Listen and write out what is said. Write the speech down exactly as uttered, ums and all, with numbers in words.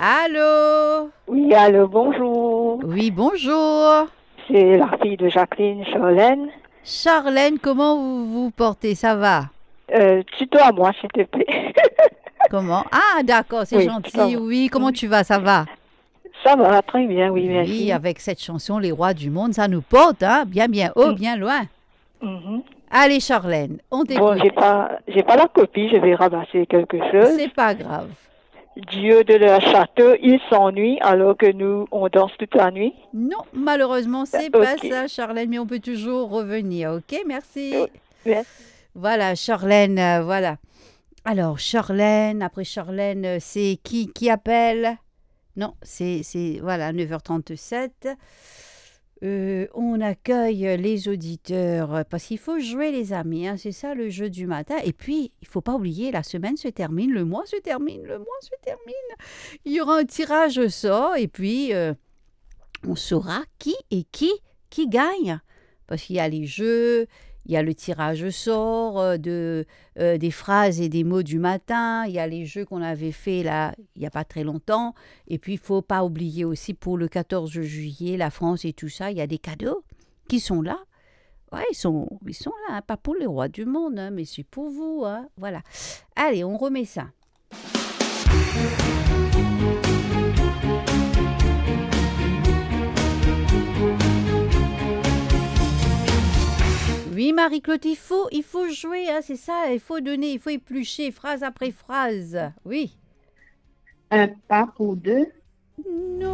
Allô? Oui, allô, bonjour. Oui, bonjour. C'est la fille de Jacqueline Charlène. Charlène, comment vous vous portez? Ça va? Euh, tutoie-moi, s'il te plaît. Comment? Ah, d'accord, c'est Oui, gentil. tutoie-moi. Oui, comment Mhm. tu vas? Ça va? Ça va, très bien, oui, Oui, merci. avec cette chanson, Les Rois du Monde, ça nous porte, hein? Bien, bien haut, Mm, bien loin. mhm. Allez, Charlène, on Bon, t'écoute. j'ai pas, j'ai pas la copie, je vais ramasser quelque chose. C'est pas grave. Dieu de leur château, il s'ennuie alors que nous, on danse toute la nuit. Non, malheureusement, c'est pas Ok. ça, Charlène, mais on peut toujours revenir, ok? Oh, Merci. merci. Voilà, Charlène, euh, voilà. Alors, Charlène, après Charlène, euh, c'est qui qui appelle? Non, c'est, c'est voilà, neuf heures trente-sept. Euh, on accueille les auditeurs euh, parce qu'il faut jouer les amis, hein, c'est ça le jeu du matin. Et puis, il faut pas oublier, la semaine se termine, le mois se termine, le mois se termine. Il y aura un tirage au sort et puis euh, on saura qui et qui qui gagne. Parce qu'il y a les jeux, il y a le tirage au sort euh, de, euh, des phrases et des mots du matin, il y a les jeux qu'on avait fait là il n'y a pas très longtemps. Et puis, il ne faut pas oublier aussi pour le quatorze juillet, la France et tout ça, il y a des cadeaux qui sont là. Ouais, ils sont, ils sont là, hein, pas pour les rois du monde, hein, mais c'est pour vous. Hein, voilà. Allez, on remet ça. Oui, Marie-Claude, il faut, il faut jouer, hein, c'est ça, il faut donner, il faut éplucher phrase après phrase. Oui. Un pas pour deux. Non.